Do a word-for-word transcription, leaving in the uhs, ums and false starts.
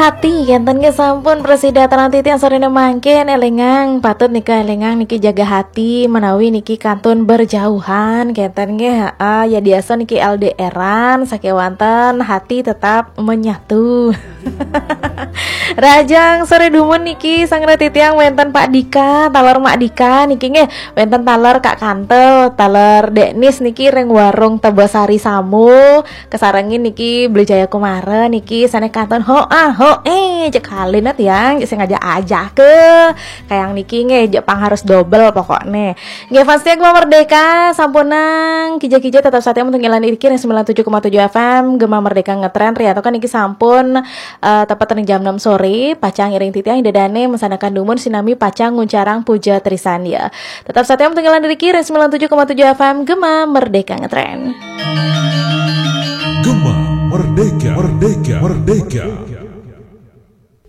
hati enten ge sampun presida nanti yang sorenya mangkin elengang patut nika elengang niki jaga hati menawi niki kantun berjauhan kenten ge heeh ya biasa niki L D R-an sakewanten hati tetap menyatu. Rajang sore dumun niki sang titiang wenten Pak Dika taler Mak Dika niki nge wenten taler Kak Kantel taler Deknis niki reng warung Tebasari Samu kesarengin niki beli jaya kemarin niki sana kanton ho ah ho eh cek halina tiang sengaja aja ke kayak niki nge Jepang harus double pokoknya nge fansnya gua merdeka sampunang kija-kija tetap saatnya untuk ngilan irikir yang sembilan puluh tujuh koma tujuh F M Gema Merdeka ngetren ria atau kan niki sampun uh, tepat tering jam enam sore pacang iring titiang dedane mesanakan dumun sinami pacang nguncarang puja trisania tetap saatnya untuk ngilan irikir yang sembilan puluh tujuh koma tujuh F M Gema Merdeka ngetren Gema Merdeka Merdeka Merdeka